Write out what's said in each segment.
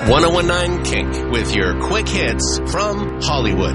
1019 Kink with your quick hits from Hollywood.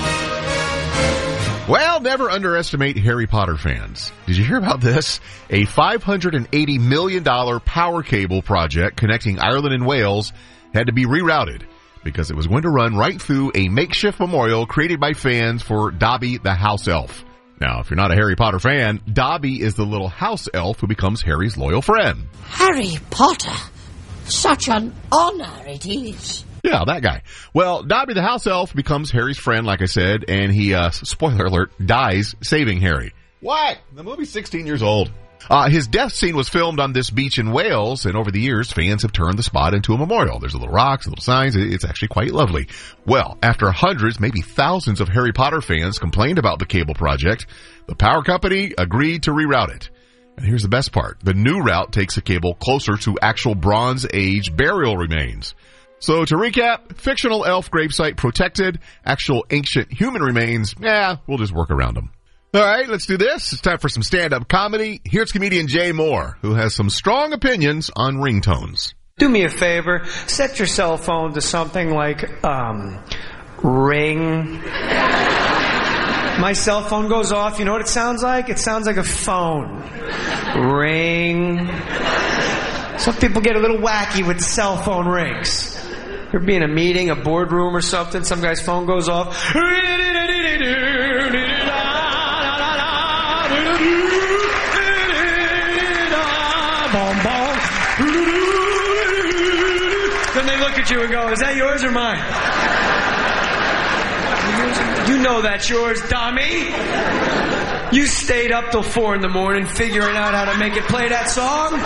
Well, never underestimate Harry Potter fans. Did you hear about this? A $580 million power cable project connecting Ireland and Wales had to be rerouted because it was going to run right through a makeshift memorial created by fans for Dobby the house elf. Now, if you're not a Harry Potter fan, Dobby is the little house elf who becomes Harry's loyal friend. Harry Potter? Such an honor it is. Yeah, that guy. Well, Dobby the house elf becomes Harry's friend, like I said, and he, spoiler alert, dies saving Harry. What? The movie's 16 years old. His death scene was filmed on this beach in Wales, and over the years, fans have turned the spot into a memorial. There's little rocks, little signs. It's actually quite lovely. Well, after hundreds, maybe thousands of Harry Potter fans complained about the cable project, the power company agreed to reroute it. And here's the best part. The new route takes the cable closer to actual Bronze Age burial remains. So to recap, fictional elf gravesite protected, actual ancient human remains, we'll just work around them. All right, let's do this. It's time for some stand-up comedy. Here's comedian Jay Moore, who has some strong opinions on ringtones. Do me a favor. Set your cell phone to something like, ring. My cell phone goes off. You know what it sounds like? It sounds like a phone. Ring. Some people get a little wacky with cell phone rings. You'll be in a meeting, a boardroom or something. Some guy's phone goes off. Then they look at you and go, is that yours or mine? You know that's yours, dummy. You stayed up till 4 a.m. figuring out how to make it play that song.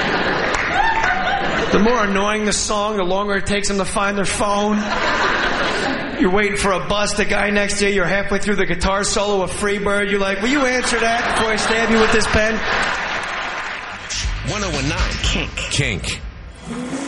The more annoying the song, the longer it takes them to find their phone. You're waiting for a bus, the guy next to you, you're halfway through the guitar solo of Freebird. You're like, will you answer that before I stab you with this pen? 1019 Kink.